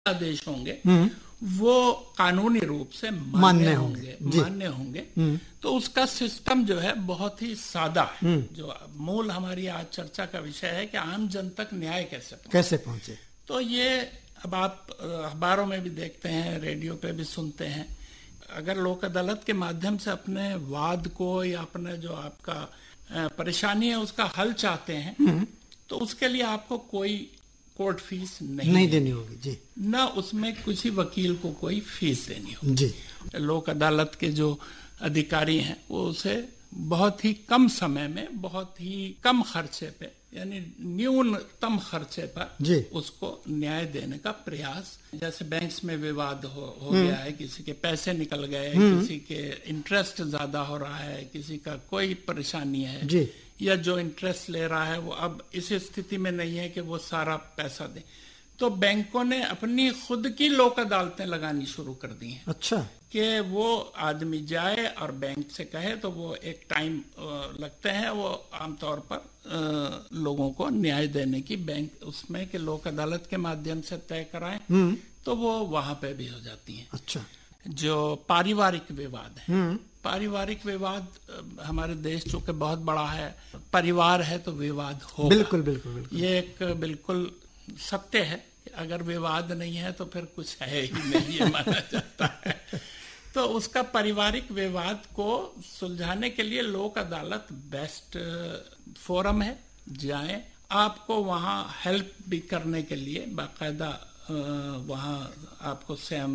आदेश होंगे वो कानूनी रूप से मान्य होंगे। तो उसका सिस्टम जो है बहुत ही सादा है। जो मूल हमारी आज चर्चा का विषय है कि आम जन तक न्याय कैसे पहुंचे। तो ये अब आप अखबारों में भी देखते हैं, रेडियो पे भी सुनते हैं। अगर लोक अदालत के माध्यम से अपने वाद को या अपने जो आपका परेशानी है उसका हल चाहते हैं तो उसके लिए आपको कोई कोर्ट फीस नहीं देनी होगी जी, ना उसमें किसी वकील को कोई फीस देनी होगी जी। लोक अदालत के जो अधिकारी हैं वो उसे बहुत ही कम समय में बहुत ही कम खर्चे पे यानी न्यूनतम खर्चे पर उसको न्याय देने का प्रयास, जैसे बैंक्स में विवाद हो गया है, किसी के पैसे निकल गए, किसी के इंटरेस्ट ज्यादा हो रहा है, किसी का कोई परेशानी है जी, या जो इंटरेस्ट ले रहा है वो अब इस स्थिति में नहीं है कि वो सारा पैसा दे, तो बैंकों ने अपनी खुद की लोक अदालतें लगानी शुरू कर दी हैं। अच्छा, कि वो आदमी जाए और बैंक से कहे तो वो एक टाइम लगते हैं, वो आमतौर पर लोगों को न्याय देने की बैंक उसमें कि लोक अदालत के माध्यम से तय कराएं तो वो वहां पे भी हो जाती हैं। अच्छा, जो पारिवारिक विवाद है, पारिवारिक विवाद हमारे देश चूंकि बहुत बड़ा है, परिवार है तो विवाद होगा। बिल्कुल बिल्कुल बिल्कुल, ये एक बिल्कुल सत्य है। अगर विवाद नहीं है तो फिर कुछ है ही नहीं, ये माना जाता है। तो उसका पारिवारिक विवाद को सुलझाने के लिए लोक अदालत बेस्ट फोरम है। जाएं, आपको वहां हेल्प भी करने के लिए बाकायदा वहां आपको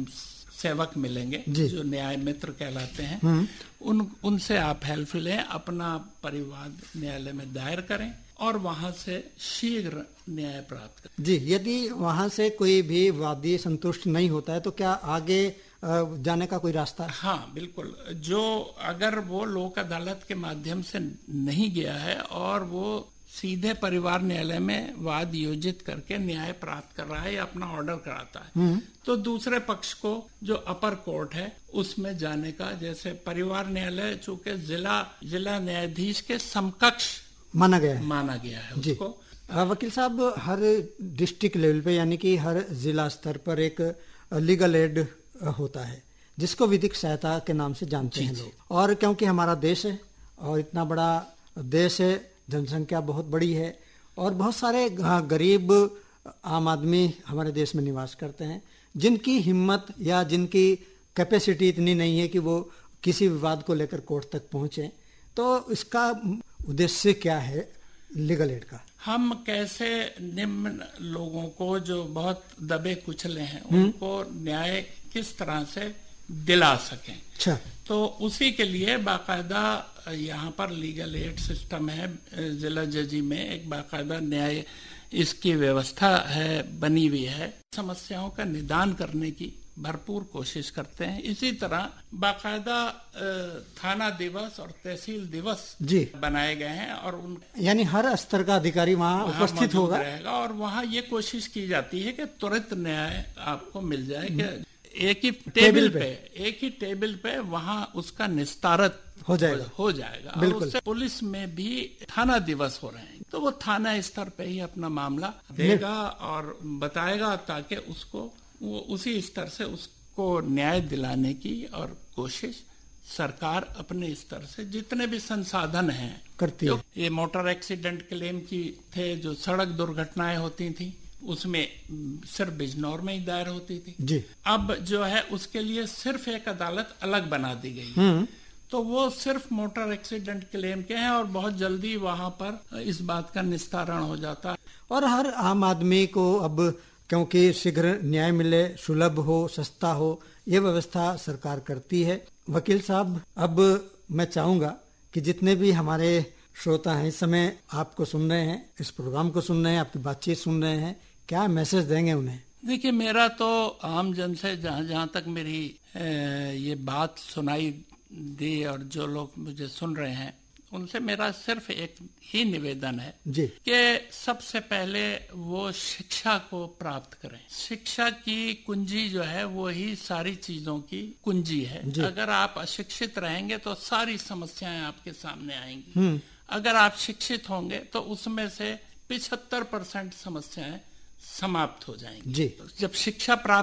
सेवक मिलेंगे जो न्याय मित्र कहलाते हैं। उनसे आप हेल्प लें, अपना परिवाद न्यायालय में दायर करें और वहां से शीघ्र न्याय प्राप्त करें। जी, यदि वहां से कोई भी वादी संतुष्ट नहीं होता है तो क्या आगे जाने का कोई रास्ता है? हाँ बिल्कुल, जो अगर वो लोक अदालत के माध्यम से नहीं गया है और वो सीधे परिवार न्यायालय में वाद योजित करके न्याय प्राप्त कर रहा है या अपना ऑर्डर कराता है तो दूसरे पक्ष को जो अपर कोर्ट है उसमें जाने का, जैसे परिवार न्यायालय चूंकि जिला न्यायाधीश के समकक्ष माना गया है उसको। वकील साहब, हर डिस्ट्रिक्ट लेवल पे यानी कि हर जिला स्तर पर एक लीगल एड होता है जिसको विधिक सहायता के नाम से जानते हैं लोग। और क्योंकि हमारा देश है और इतना बड़ा देश है, जनसंख्या बहुत बड़ी है और बहुत सारे गरीब आम आदमी हमारे देश में निवास करते हैं जिनकी हिम्मत या जिनकी कैपेसिटी इतनी नहीं है कि वो किसी विवाद को लेकर कोर्ट तक पहुंचे। तो इसका उद्देश्य क्या है लीगल एड का? हम कैसे निम्न लोगों को जो बहुत दबे कुचले हैं उनको न्याय किस तरह से दिला सकें। अच्छा, तो उसी के लिए बाकायदा यहाँ पर लीगल एड सिस्टम है। जिला जजी में एक बाकायदा न्याय इसकी व्यवस्था है, बनी हुई है। समस्याओं का निदान करने की भरपूर कोशिश करते हैं। इसी तरह बाकायदा थाना दिवस और तहसील दिवस बनाए गए हैं और यानी हर स्तर का अधिकारी वहाँ उपस्थित होगा रहेगा और वहाँ ये कोशिश की जाती है कि तुरंत न्याय आपको मिल जाए कि एक ही टेबल पे वहाँ उसका निस्तारण हो जाएगा। और उससे पुलिस में भी थाना दिवस हो रहे हैं तो वो थाना स्तर पे ही अपना मामला देगा और बताएगा ताकि उसको वो उसी स्तर से उसको न्याय दिलाने की और कोशिश सरकार अपने स्तर से जितने भी संसाधन हैं करती है। ये मोटर एक्सीडेंट क्लेम की थे, जो सड़क दुर्घटनाएं होती थी उसमें सिर्फ बिजनौर में ही दायर होती थी जी। अब जो है उसके लिए सिर्फ एक अदालत अलग बना दी गई तो वो सिर्फ मोटर एक्सीडेंट क्लेम के हैं और बहुत जल्दी वहां पर इस बात का निस्तारण हो जाता है। और हर आम आदमी को अब क्योंकि शीघ्र न्याय मिले, सुलभ हो, सस्ता हो, ये व्यवस्था सरकार करती है। वकील साहब, अब मैं चाहूंगा कि जितने भी हमारे श्रोता हैं इस समय आपको सुन रहे हैं, इस प्रोग्राम को सुन रहे हैं, आपकी बातचीत सुन रहे हैं, क्या मैसेज देंगे उन्हें? देखिए, मेरा तो आम जन से जहाँ तक मेरी ये बात सुनाई दी और जो लोग मुझे सुन रहे हैं उनसे मेरा सिर्फ एक ही निवेदन है कि सबसे पहले वो शिक्षा को प्राप्त करें। शिक्षा की कुंजी जो है वो ही सारी चीजों की कुंजी है। अगर आप अशिक्षित रहेंगे तो सारी समस्याएं आपके सामने आएंगी। अगर आप शिक्षित होंगे तो उसमें से 75% समस्याएं समाप्त हो जाएंगी। जब शिक्षा प्राप्त